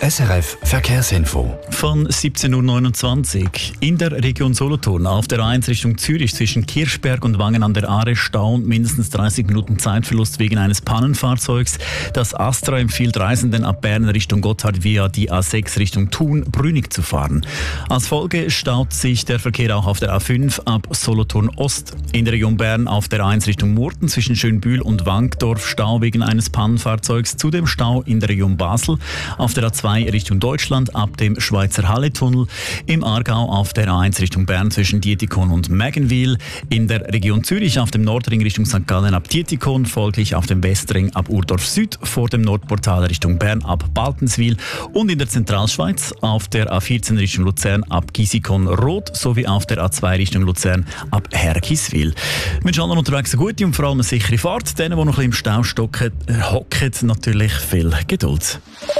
SRF Verkehrsinfo. Von 17.29 Uhr in der Region Solothurn auf der A1 Richtung Zürich zwischen Kirchberg und Wangen an der Aare Stau und mindestens 30 Minuten Zeitverlust wegen eines Pannenfahrzeugs. Das Astra empfiehlt Reisenden ab Bern Richtung Gotthard via die A6 Richtung Thun-Brünig zu fahren. Als Folge staut sich der Verkehr auch auf der A5 ab Solothurn Ost. In der Region Bern auf der A1 Richtung Murten zwischen Schönbühl und Wankdorf Stau wegen eines Pannenfahrzeugs. Zudem Stau in der Region Basel auf der A2 Richtung Deutschland ab dem Schweizer Halle-Tunnel, im Aargau auf der A1 Richtung Bern zwischen Dietikon und Mägenwil, in der Region Zürich auf dem Nordring Richtung St. Gallen ab Dietikon, folglich auf dem Westring ab Urdorf Süd, vor dem Nordportal Richtung Bern ab Baltenswil und in der Zentralschweiz auf der A14 Richtung Luzern ab Gisikon-Rot sowie auf der A2 Richtung Luzern ab Hergiswil. Wir wünschen allen unterwegs eine gute und vor allem eine sichere Fahrt. Denen, die noch ein bisschen im Stau hocken, natürlich viel Geduld.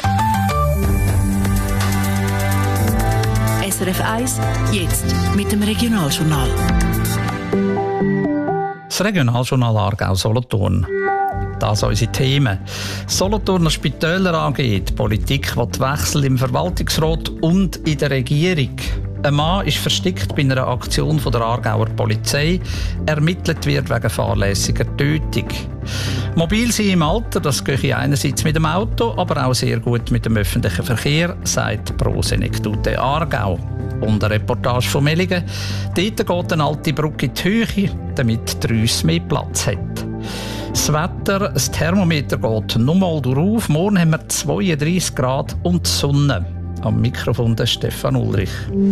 SRF 1, jetzt mit dem Regionaljournal. Das Regionaljournal Aargau-Solothurn. Das sind unsere Themen. Solothurner Spitäler AG, die Politik will Wechsel im Verwaltungsrat und in der Regierung. Ein Mann ist versteckt bei einer Aktion von der Aargauer Polizei. Ermittelt wird wegen fahrlässiger Tötung. Mobil sein im Alter, das gehe einerseits mit dem Auto, aber auch sehr gut mit dem öffentlichen Verkehr, sagt Pro Senectute Aargau. Und eine Reportage von Mellingen. Dort geht eine alte Brücke in die Höhe, damit die Rüsse mehr Platz hat. Das Wetter, das Thermometer geht nochmal auf. Morgen haben wir 32 Grad und die Sonne. Am Mikrofon der Stefan Ulrich.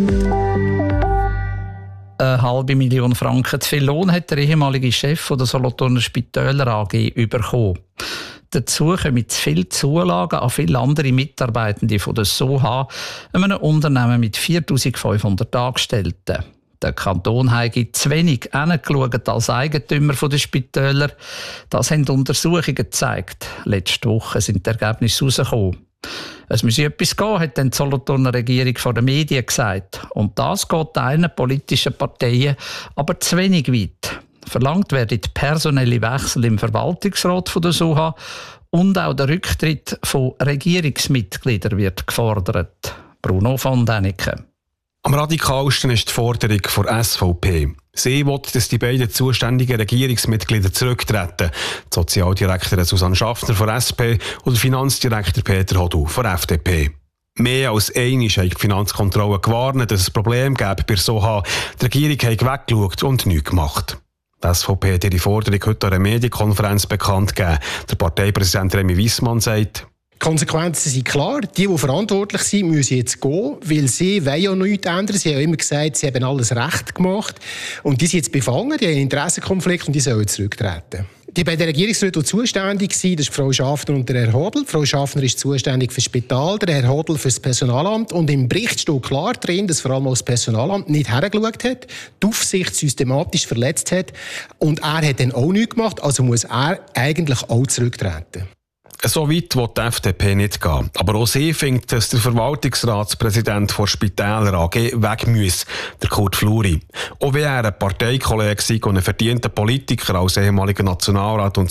500.000 Franken zu viel Lohn hat der ehemalige Chef der Solothurner Spitäler AG bekommen. Dazu kommen zu viele Zulagen an viele andere Mitarbeitende von der SOHA, einem Unternehmen mit 4'500 Angestellten. Der Kanton habe zu wenig hingeschaut als Eigentümer der Spitäler. Das haben Untersuchungen gezeigt. Letzte Woche sind die Ergebnisse herausgekommen. Es müsse etwas gehen, hat die Solothurner Regierung vor den Medien gesagt. Und das geht allen politischen Parteien aber zu wenig weit. Verlangt werden personelle Wechsel im Verwaltungsrat der SOHA und auch der Rücktritt von Regierungsmitgliedern wird gefordert. Bruno von Däniken. Am radikalsten ist die Forderung der SVP. Sie will, dass die beiden zuständigen Regierungsmitglieder zurücktreten. Die Sozialdirektorin Susanne Schaffner von SP und der Finanzdirektor Peter Hodu von FDP. Mehr als einmal hat die Finanzkontrolle gewarnt, dass es Probleme gäbe bei SOHA. Die Regierung hat weggeschaut und nichts gemacht. Die SVP hat ihre Forderung heute an einer Medienkonferenz bekannt gegeben. Der Parteipräsident Remy Wiessmann sagt: Die Konsequenzen sind klar. Die verantwortlich sind, müssen jetzt gehen, weil sie wollen ja nichts ändern. Sie haben immer gesagt, sie haben alles recht gemacht. Und die sind jetzt befangen, die haben einen Interessenkonflikt und die sollen zurücktreten. Die beiden Regierungsräte, die zuständig waren, das ist Frau Schaffner und der Herr Hodl. Frau Schaffner ist zuständig für das Spital, der Herr Hodl für das Personalamt. Und im Bericht steht klar drin, dass vor allem auch das Personalamt nicht hergeschaut hat, die Aufsicht systematisch verletzt hat. Und er hat dann auch nichts gemacht, also muss er eigentlich auch zurücktreten. So weit will die FDP nicht gehen. Aber auch sie findet, dass der Verwaltungsratspräsident der Spitäler AG weg muss, der Kurt Fluri. Auch wenn er ein Parteikollege sei und ein verdienter Politiker als ehemaliger Nationalrat und